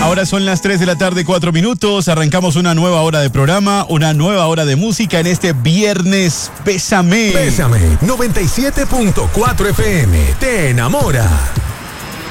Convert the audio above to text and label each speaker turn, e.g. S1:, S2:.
S1: Ahora son las 3 de la tarde, 4 minutos. Arrancamos una nueva hora de programa, una nueva hora de música en este viernes Pésame.
S2: Pésame, 97.4 FM. Te enamora.